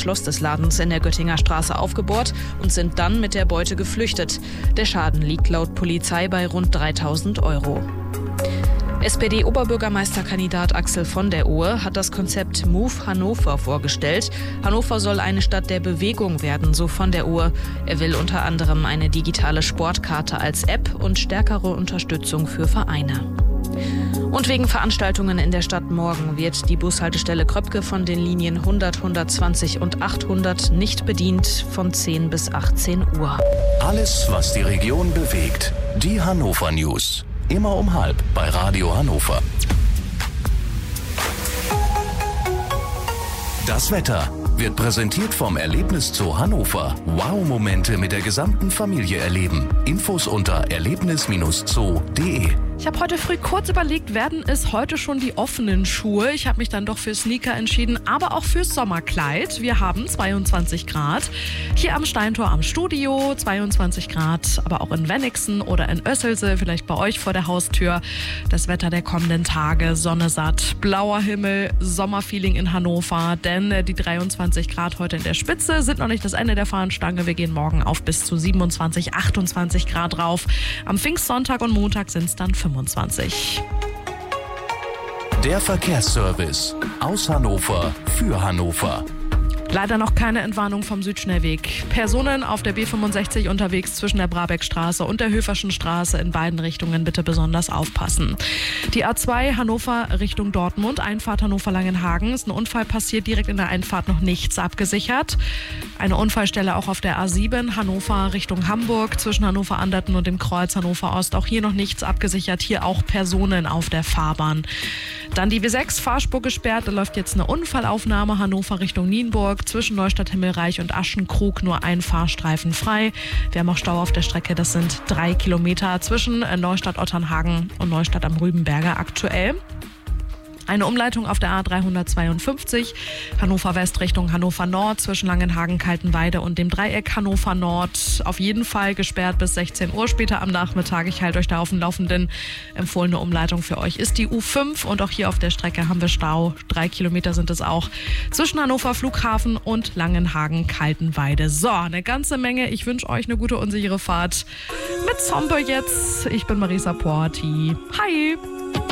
Schloss des Ladens in der Göttinger Straße aufgebohrt und sind dann mit der Beute geflüchtet. Der Schaden liegt laut Polizei bei rund 3.000 €. SPD-Oberbürgermeisterkandidat Axel von der Ohe hat das Konzept Move Hannover vorgestellt. Hannover soll eine Stadt der Bewegung werden, so von der Ohe. Er will unter anderem eine digitale Sportkarte als App und stärkere Unterstützung für Vereine. Und wegen Veranstaltungen in der Stadt morgen wird die Bushaltestelle Kröpke von den Linien 100, 120 und 800 nicht bedient von 10 bis 18 Uhr. Alles, was die Region bewegt. Die Hannover News. Immer um 12 bei Radio Hannover. Das Wetter wird präsentiert vom Erlebniszoo Hannover. Wow-Momente mit der gesamten Familie erleben. Infos unter erlebnis-zoo.de. Ich habe heute früh kurz überlegt, werden es heute schon die offenen Schuhe? Ich habe mich dann doch für Sneaker entschieden, aber auch fürs Sommerkleid. Wir haben 22 Grad. Hier am Steintor am Studio, 22 Grad, aber auch in Wenigsen oder in Oesselse, vielleicht bei euch vor der Haustür. Das Wetter der kommenden Tage, Sonne satt, blauer Himmel, Sommerfeeling in Hannover, denn die 23 Grad heute in der Spitze sind noch nicht das Ende der Fahnenstange. Wir gehen morgen auf bis zu 27, 28 Grad rauf. Am Pfingstsonntag und Montag sind es dann 25. Der Verkehrsservice aus Hannover für Hannover. Leider noch keine Entwarnung vom Südschnellweg. Personen auf der B65 unterwegs zwischen der Brabeckstraße und der Höferschen Straße in beiden Richtungen bitte besonders aufpassen. Die A2 Hannover Richtung Dortmund, Einfahrt Hannover-Langenhagen. Ist ein Unfall passiert, direkt in der Einfahrt noch nichts abgesichert. Eine Unfallstelle auch auf der A7 Hannover Richtung Hamburg zwischen Hannover-Anderten und dem Kreuz Hannover-Ost. Auch hier noch nichts abgesichert, hier auch Personen auf der Fahrbahn. Dann die W6 Fahrspur gesperrt, da läuft jetzt eine Unfallaufnahme Hannover Richtung Nienburg. Zwischen Neustadt-Himmelreich und Aschenkrug nur ein Fahrstreifen frei. Wir haben auch Stau auf der Strecke, das sind 3 Kilometer zwischen Neustadt-Otternhagen und Neustadt am Rübenberger aktuell. Eine Umleitung auf der A352, Hannover West Richtung Hannover Nord zwischen Langenhagen, Kaltenweide und dem Dreieck Hannover Nord. Auf jeden Fall gesperrt bis 16 Uhr später am Nachmittag. Ich halte euch da auf dem Laufenden. Empfohlene Umleitung für euch ist die U5 und auch hier auf der Strecke haben wir Stau. 3 Kilometer sind es auch zwischen Hannover Flughafen und Langenhagen, Kaltenweide. So, eine ganze Menge. Ich wünsche euch eine gute, unsichere Fahrt mit Zompe jetzt. Ich bin Marisa Porti. Hi!